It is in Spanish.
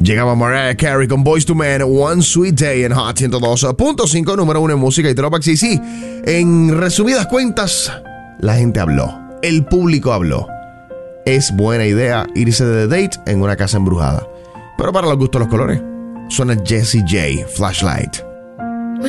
Llegaba Mariah Carey con Boyz II Men, One Sweet Day en Hot 102.5, número 1 en música y throwbacks. Y sí, en resumidas cuentas, la gente habló, el público habló. Es buena idea irse de date en una casa embrujada, pero para los gustos los colores. Suena Jessie J, Flashlight.